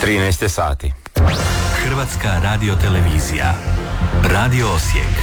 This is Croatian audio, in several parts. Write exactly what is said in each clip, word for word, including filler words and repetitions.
trinaest sati. Hrvatska radiotelevizija. Radio Osijek.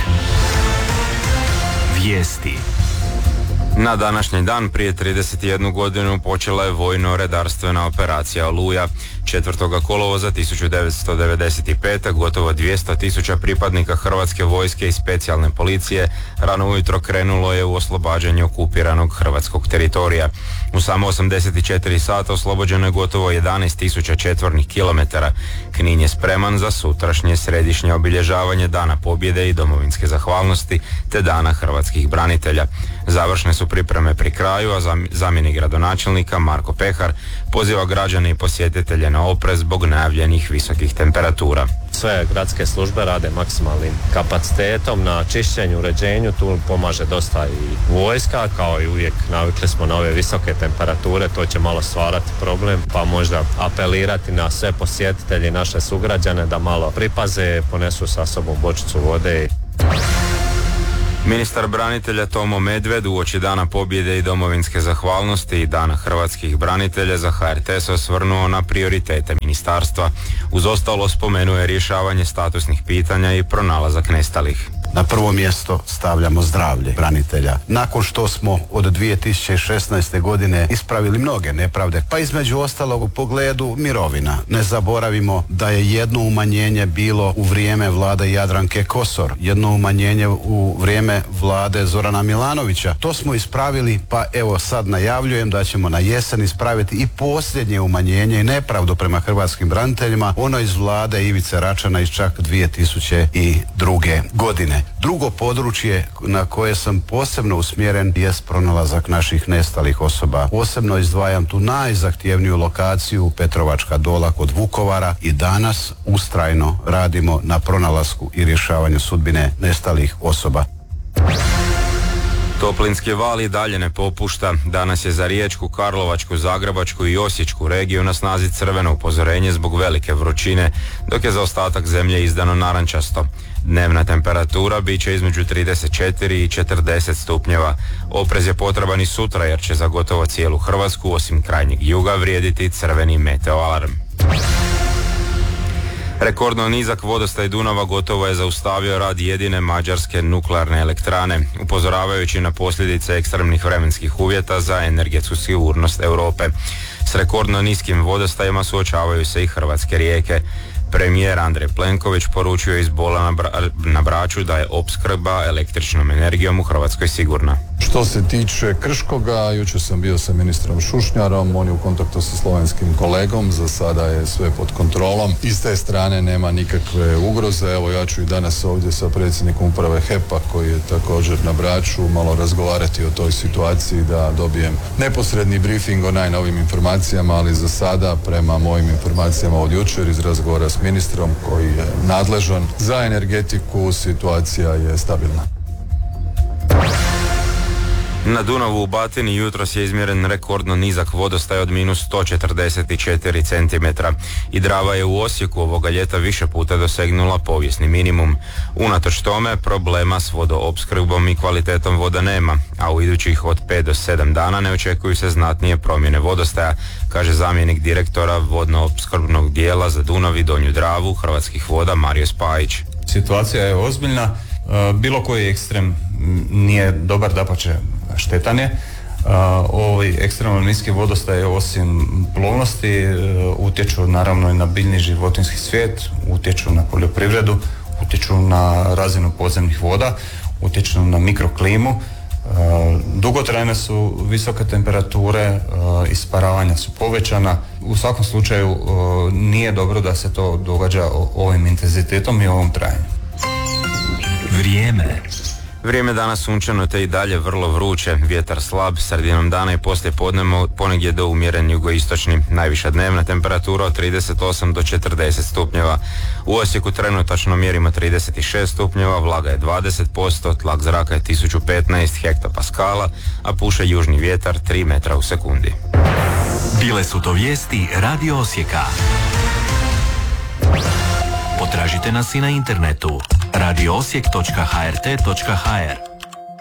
Vijesti. Na današnji dan prije trideset jednu godinu počela je vojno-redarstvena operacija Oluja. četvrtog kolovoza tisuću devetsto devedeset pete. gotovo dvjesto tisuća pripadnika Hrvatske vojske i specijalne policije rano ujutro krenulo je u oslobađanje okupiranog hrvatskog teritorija. U samo osamdeset četiri sata oslobođeno je gotovo jedanaest tisuća četvornih kilometara. Knin je spreman za sutrašnje središnje obilježavanje Dana pobjede i domovinske zahvalnosti te Dana hrvatskih branitelja. Završne su pripreme pri kraju, a zamjenik gradonačelnika Marko Pehar poziva građane i posjetitelje na oprez zbog najavljenih visokih temperatura. Sve gradske službe rade maksimalnim kapacitetom na čišćenju, uređenju, tu pomaže dosta i vojska, kao i uvijek navikli smo na ove visoke temperature, to će malo stvarati problem, pa možda apelirati na sve posjetitelje, naše sugrađane da malo pripaze, ponesu sa sobom bočicu vode. Ministar branitelja Tomo Medved uoči Dana pobjede i domovinske zahvalnosti i Dana hrvatskih branitelja za H R T se osvrnuo na prioritete ministarstva. Uz ostalo spomenuo je rješavanje statusnih pitanja i pronalazak nestalih. Na prvo mjesto stavljamo zdravlje branitelja. Nakon što smo od dvije tisuće šesnaeste. godine ispravili mnoge nepravde, pa između ostalog u pogledu mirovina. Ne zaboravimo da je jedno umanjenje bilo u vrijeme vlade Jadranke Kosor, jedno umanjenje u vrijeme vlade Zorana Milanovića. To smo ispravili, pa evo sad najavljujem da ćemo na jesen ispraviti i posljednje umanjenje i nepravdu prema hrvatskim braniteljima, ono iz vlade Ivice Račana iz čak dvije tisuće druge. godine. Drugo područje na koje sam posebno usmjeren jest pronalazak naših nestalih osoba. Posebno izdvajam tu najzahtjevniju lokaciju Petrovačka Dola kod Vukovara i danas ustrajno radimo na pronalasku i rješavanju sudbine nestalih osoba. Toplinski val i dalje ne popušta. Danas je za Riječku, Karlovačku, Zagrebačku i Osječku regiju na snazi crveno upozorenje zbog velike vrućine, dok je za ostatak zemlje izdano narančasto. Dnevna temperatura bit će između trideset četiri i četrdeset stupnjeva. Oprez je potreban i sutra jer će za gotovo cijelu Hrvatsku, osim krajnjeg juga, vrijediti crveni meteoalarm. Rekordno nizak vodostaj Dunava gotovo je zaustavio rad jedine mađarske nuklearne elektrane, upozoravajući na posljedice ekstremnih vremenskih uvjeta za energetsku sigurnost Europe. S rekordno niskim vodostajima suočavaju se i hrvatske rijeke. Premijer Andrej Plenković poručio je iz Bola na, Bra- na Braču da je opskrba električnom energijom u Hrvatskoj sigurna. Što se tiče Krškoga, jučer sam bio sa ministrom Šušnjarom, on je u kontaktu sa slovenskim kolegom, za sada je sve pod kontrolom. I s te strane nema nikakve ugroze. Evo, ja ću i danas ovdje sa predsjednikom uprave H E P-a, koji je također na Braču, malo razgovarati o toj situaciji da dobijem neposredni briefing o najnovim informacijama, ali za sada, prema mojim informacijama od jučer iz razgovora s ministrom koji je nadležan za energetiku, situacija je stabilna. Na Dunavu u Batini jutros je izmjeren rekordno nizak vodostaj od minus sto četrdeset četiri centimetra i Drava je u Osijeku ovoga ljeta više puta dosegnula povijesni minimum. Unatoč tome problema s vodoopskrbom i kvalitetom voda nema, a u idućih od pet do sedam dana ne očekuju se znatnije promjene vodostaja, kaže zamjenik direktora vodnoopskrbnog dijela za Dunav i Donju Dravu Hrvatskih voda Mario Spajić. Situacija je ozbiljna, bilo koji ekstrem nije dobar, dapače štetan je. Ovi ekstremno niski vodostaj osim plovnosti utječu naravno i na biljni i životinjski svijet, utječu na poljoprivredu, utječu na razinu podzemnih voda, utječu na mikroklimu. Dugotrajne su visoke temperature, isparavanja su povećana. U svakom slučaju nije dobro da se to događa ovim intenzitetom i ovom trajanju. Vrijeme. Vrijeme danas sunčano te i dalje vrlo vruće, vjetar slab, sredinom dana i poslije podne ponegdje do umjeren jugoistočni. Najviša dnevna temperatura od trideset osam do četrdeset stupnjeva. U Osijeku trenutačno mjerimo trideset šest stupnjeva, vlaga je dvadeset posto, tlak zraka je tisuću petnaest hektopaskala, a puše južni vjetar tri metra u sekundi. Bile su to vijesti Radio Osijeka. Potražite nas i na internetu radio osijek točka h r t točka h r.